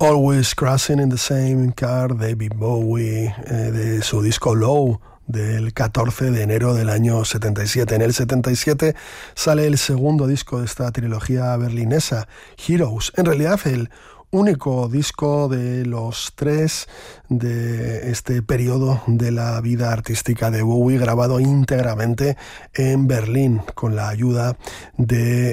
Always Crashing in the Same Car, David Bowie, de su disco Low, del 14 de enero del año 77. En el 77 sale el segundo disco de esta trilogía berlinesa, Heroes. En realidad el único disco de los tres de este periodo de la vida artística de Bowie, grabado íntegramente en Berlín con la ayuda de